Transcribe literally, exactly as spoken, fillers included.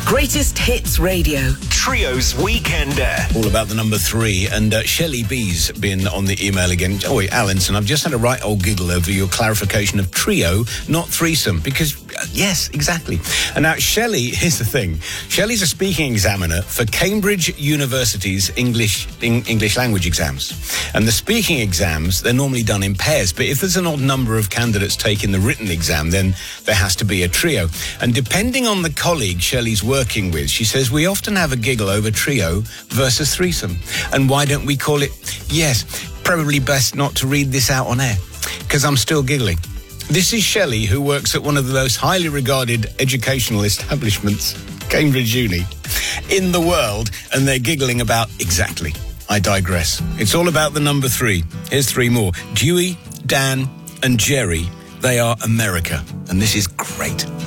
Greatest Hits Radio. Trio's Weekender. All about the number three. And uh, Shelley B's been on the email again. Oh, wait, Alanson, I've just had a right old giggle over your clarification of trio, not threesome. Because, uh, yes, exactly. And now, Shelley, here's the thing. Shelley's a speaking examiner for Cambridge University's English in, English language exams. And the speaking exams, they're normally done in pairs. But if there's an odd number of candidates taking the written exam, then there has to be a trio. And depending on the colleague Shelley's working with, she says, we often have a giggle over trio versus threesome. And why don't we call it, yes, probably best not to read this out on air, because I'm still giggling. This is Shelley, who works at one of the most highly regarded educational establishments, Cambridge Uni, in the world, and they're giggling about exactly. I digress. It's all about the number three. Here's three more. Dewey, Dan, and Jerry. They are America, and this is great.